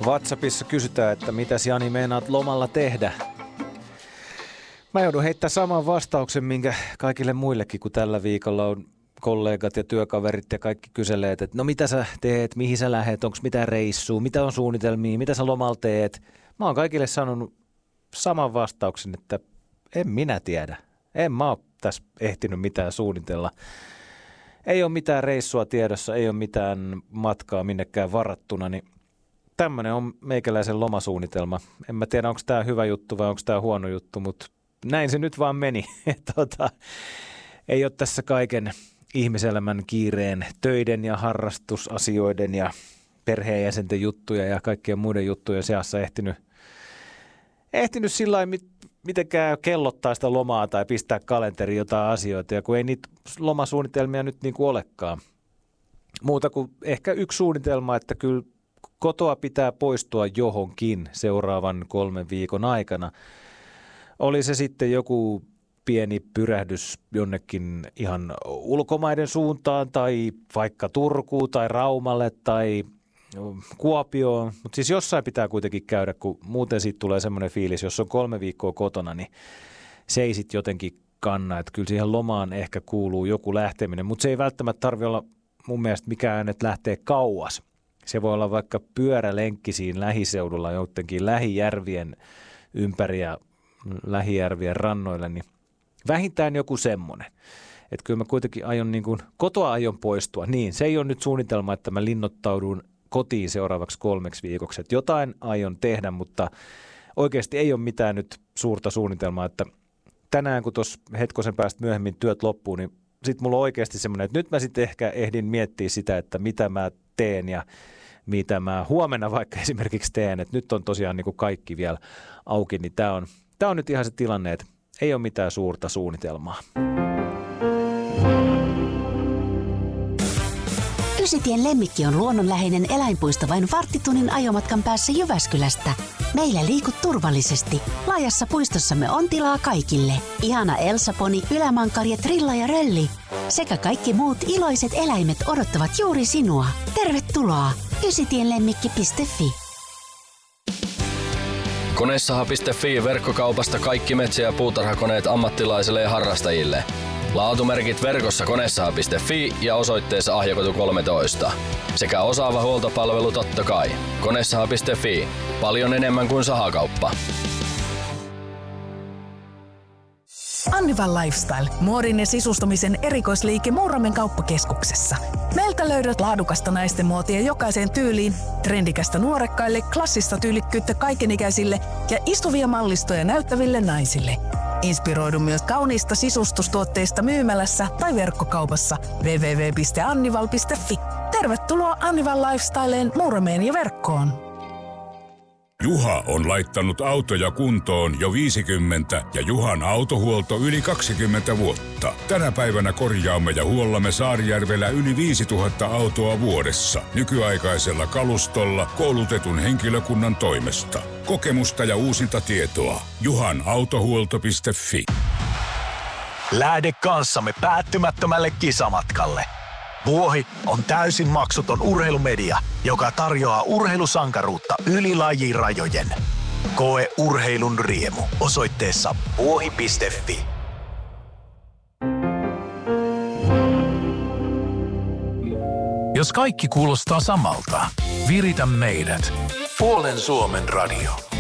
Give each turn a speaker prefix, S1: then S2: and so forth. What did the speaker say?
S1: WhatsAppissa kysytään, että mitäs Jani meinaat lomalla tehdä? Mä joudun heittämään saman vastauksen, minkä kaikille muillekin, kun tällä viikolla on kollegat ja työkaverit ja kaikki kyselee, että no mitä sä teet, mihin sä lähet, onko mitään reissua, mitä on suunnitelmia, mitä sä lomalla teet. Mä oon kaikille sanonut saman vastauksen, että en minä tiedä. En mä oo tässä ehtinyt mitään suunnitella. Ei ole mitään reissua tiedossa, ei ole mitään matkaa minnekään varattuna, niin tämmöinen on meikäläisen lomasuunnitelma. En mä tiedä, onko tämä hyvä juttu vai onko tämä huono juttu, mutta näin se nyt vaan meni. Ei ole tässä kaiken ihmiselämän kiireen, töiden ja harrastusasioiden ja perheenjäsenten juttuja ja kaikkien muiden juttujen seassa ehtinyt sillä lailla mitenkään kellottaa sitä lomaa tai pistää kalenteriin jotain asioita, ja kun ei niitä lomasuunnitelmia nyt niin kuin olekaan. Muuta kuin ehkä yksi suunnitelma, että kyllä kotoa pitää poistua johonkin seuraavan 3 viikon aikana. Oli se sitten joku pieni pyrähdys jonnekin ihan ulkomaiden suuntaan tai vaikka Turkuun tai Raumalle tai Kuopioon, mutta siis jossain pitää kuitenkin käydä, kun muuten siitä tulee semmoinen fiilis, jos on 3 viikkoa kotona, niin se ei sitten jotenkin kanna, että kyllä siihen lomaan ehkä kuuluu joku lähteminen, mutta se ei välttämättä tarvitse olla mun mielestä mikään, että lähtee kauas. Se voi olla vaikka pyörälenkki siinä lähiseudulla jotenkin lähijärvien ympäri ja lähijärvien rannoille, niin vähintään joku semmoinen. Että kyllä mä kuitenkin kotoa aion poistua. Niin, se ei ole nyt suunnitelma, että mä linnoittaudun kotiin seuraavaksi 3 viikoksi. Että jotain aion tehdä, mutta oikeasti ei ole mitään nyt suurta suunnitelmaa, että tänään kun tuossa hetkosen päästä myöhemmin työt loppuu, niin sitten mulla on oikeasti semmoinen, että nyt mä sitten ehkä ehdin miettiä sitä, että mitä mä teen ja mitä mä huomenna vaikka esimerkiksi teen. Että nyt on tosiaan niin kuin kaikki vielä auki, niin tää on nyt ihan se tilanne, että ei ole mitään suurta suunnitelmaa.
S2: Ysitien Lemmikki on luonnonläheinen eläinpuisto vain varttitunnin ajomatkan päässä Jyväskylästä. Meillä liikut turvallisesti. Laajassa puistossamme on tilaa kaikille. Ihana Elsa-poni, ylämankari, trilla ja rölli sekä kaikki muut iloiset eläimet odottavat juuri sinua. Tervetuloa ysitienlemmikki.fi.
S3: Konesaha.fi verkkokaupasta kaikki metsä- ja puutarhakoneet ammattilaisille ja harrastajille. Laatumerkit verkossa konesaha.fi ja osoitteessa Ahjakotu 13. Sekä osaava huoltopalvelu totta kai. Konesaha.fi. Paljon enemmän kuin sahakauppa.
S4: Annival Lifestyle. Muodin ja sisustamisen erikoisliike Muuramen kauppakeskuksessa. Meiltä löydät laadukasta naisten muotia jokaiseen tyyliin, trendikästä nuorekkaille, klassista tyylikkyyttä kaikenikäisille ja istuvia mallistoja näyttäville naisille. Inspiroidu myös kauniista sisustustuotteista myymälässä tai verkkokaupassa www.annival.fi. Tervetuloa Annival Lifestyleen Muurameen ja verkkoon.
S5: Juha on laittanut autoja kuntoon jo 50 ja Juhan autohuolto yli 20 vuotta. Tänä päivänä korjaamme ja huollamme Saarijärvellä yli 5000 autoa vuodessa nykyaikaisella kalustolla koulutetun henkilökunnan toimesta. Kokemusta ja uusinta tietoa. juhanautohuolto.fi.
S6: Lähde kanssamme päättymättömälle kisamatkalle. Vuohi on täysin maksuton urheilumedia, joka tarjoaa urheilusankaruutta yli lajirajojen. Koe urheilun riemu osoitteessa vuohi.fi. Jos kaikki kuulostaa samalta, viritä meidät. Puolen Suomen radio.